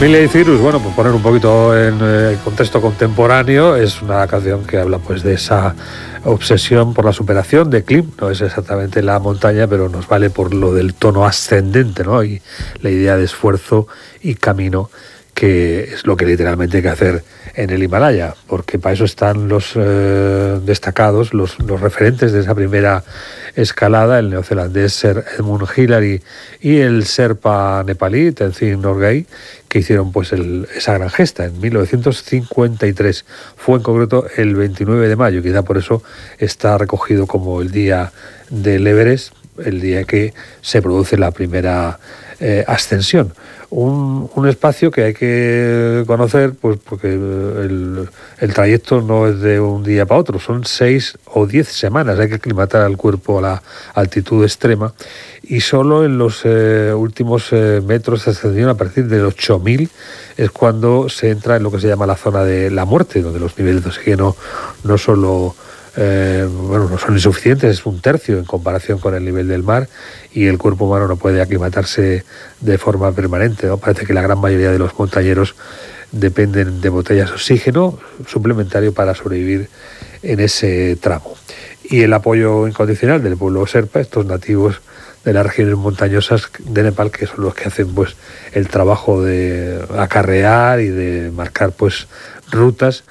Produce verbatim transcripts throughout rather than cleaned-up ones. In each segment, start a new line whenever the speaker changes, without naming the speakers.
Miley Cyrus, bueno, pues poner un poquito en eh, contexto contemporáneo, es una canción que habla pues de esa obsesión por la superación de Klim. No es exactamente la montaña, pero nos vale por lo del tono ascendente, ¿no? Y la idea de esfuerzo y camino, que es lo que literalmente hay que hacer en el Himalaya, porque para eso están los eh, destacados, los, los referentes de esa primera escalada, el neozelandés Sir Edmund Hillary y el Sherpa nepalí Tenzin Norgay, que hicieron pues el, esa gran gesta en mil novecientos cincuenta y tres. Fue en concreto el veintinueve de mayo, quizá por eso está recogido como el día del Everest, el día que se produce la primera eh, ascensión. Un, un espacio que hay que conocer, pues porque el, el trayecto no es de un día para otro, son seis o diez semanas, hay que aclimatar al cuerpo a la altitud extrema, y solo en los eh, últimos eh, metros de ascensión, a partir de ocho mil, es cuando se entra en lo que se llama la zona de la muerte, donde los niveles de oxígeno no solo Eh, bueno, no son insuficientes, es un tercio en comparación con el nivel del mar, y el cuerpo humano no puede aclimatarse de forma permanente, ¿no? Parece que la gran mayoría de los montañeros dependen de botellas de oxígeno suplementario para sobrevivir en ese tramo. Y el apoyo incondicional del pueblo Sherpa, estos nativos de las regiones montañosas de Nepal, que son los que hacen pues el trabajo de acarrear y de marcar pues rutas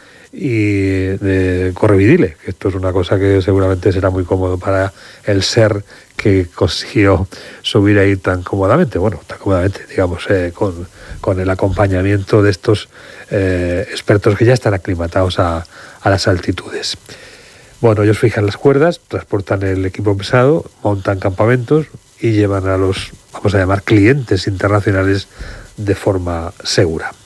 y de correvidile, que esto es una cosa que seguramente será muy cómodo para el ser que consiguió subir ahí tan cómodamente, bueno, tan cómodamente, digamos, eh, con, con el acompañamiento de estos eh, expertos que ya están aclimatados a, a las altitudes. Bueno, ellos fijan las cuerdas, transportan el equipo pesado, montan campamentos y llevan a los, vamos a llamar, clientes internacionales de forma segura.